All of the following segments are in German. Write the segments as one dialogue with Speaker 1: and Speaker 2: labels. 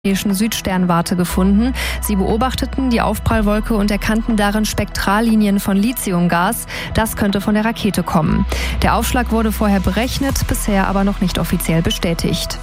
Speaker 1: Südsternwarte gefunden. Sie beobachteten die Aufprallwolke und erkannten darin Spektrallinien von Lithiumgas. Das könnte von der Rakete kommen. Der Aufschlag wurde vorher berechnet, bisher aber noch nicht offiziell bestätigt.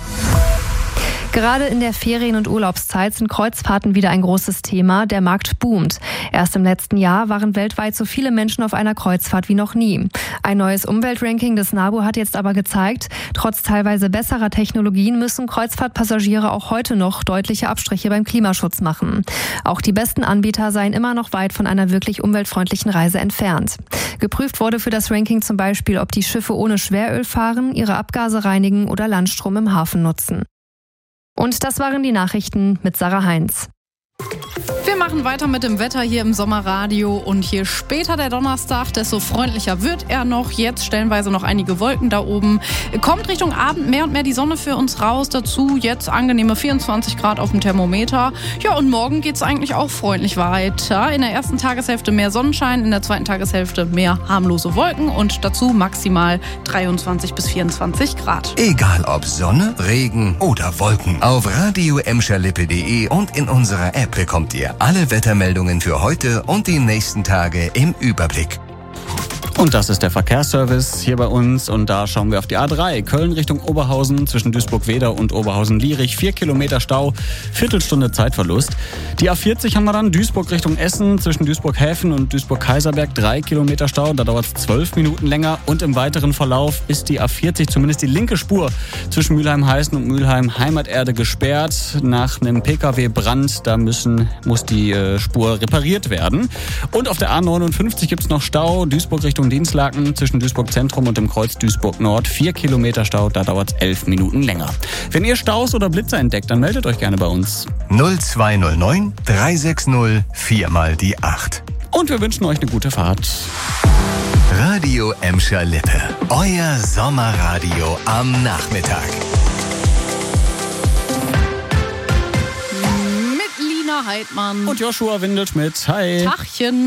Speaker 1: Gerade in der Ferien- und Urlaubszeit sind Kreuzfahrten wieder ein großes Thema. Der Markt boomt. Erst im letzten Jahr waren weltweit so viele Menschen auf einer Kreuzfahrt wie noch nie. Ein neues Umweltranking des NABU hat jetzt aber gezeigt, trotz teilweise besserer Technologien müssen Kreuzfahrtpassagiere auch heute noch deutliche Abstriche beim Klimaschutz machen. Auch die besten Anbieter seien immer noch weit von einer wirklich umweltfreundlichen Reise entfernt. Geprüft wurde für das Ranking zum Beispiel, ob die Schiffe ohne Schweröl fahren, ihre Abgase reinigen oder Landstrom im Hafen nutzen. Und das waren die Nachrichten mit Sarah Heinz.
Speaker 2: Wir machen weiter mit dem Wetter hier im Sommerradio und je später der Donnerstag, desto freundlicher wird er noch. Jetzt stellenweise noch einige Wolken da oben. Kommt Richtung Abend mehr und mehr die Sonne für uns raus. Dazu jetzt angenehme 24 Grad auf dem Thermometer. Ja, und morgen geht's eigentlich auch freundlich weiter. In der ersten Tageshälfte mehr Sonnenschein, in der zweiten Tageshälfte mehr harmlose Wolken und dazu maximal 23 bis 24 Grad.
Speaker 3: Egal ob Sonne, Regen oder Wolken. Auf radio-emscherlippe.de und in unserer App bekommt ihr alle Wettermeldungen für heute und die nächsten Tage im Überblick.
Speaker 4: Und das ist der Verkehrsservice hier bei uns und da schauen wir auf die A3. Köln Richtung Oberhausen zwischen Duisburg-Wedau und Oberhausen-Lierich. 4 Kilometer Stau, Viertelstunde Zeitverlust. Die A40 haben wir dann Duisburg Richtung Essen zwischen Duisburg-Häfen und Duisburg-Kaiserberg. 3 Kilometer Stau, da dauert es 12 Minuten länger. Und im weiteren Verlauf ist die A40, zumindest die linke Spur zwischen Mülheim-Heißen und Mülheim-Heimaterde gesperrt. Nach einem Pkw-Brand, da muss die Spur repariert werden. Und auf der A59 gibt es noch Stau, Duisburg Richtung Dienstlaken zwischen Duisburg Zentrum und dem Kreuz Duisburg Nord. 4 Kilometer Stau, da dauert es 11 Minuten länger. Wenn ihr Staus oder Blitzer entdeckt, dann meldet euch gerne bei uns.
Speaker 3: 0209 360 4 mal die 8.
Speaker 4: Und wir wünschen euch eine gute Fahrt.
Speaker 3: Radio Emscher Lippe. Euer Sommerradio am Nachmittag.
Speaker 2: Mit Lina Heidmann
Speaker 4: Und Joshua Windelschmidt. Hi.
Speaker 2: Tachchen.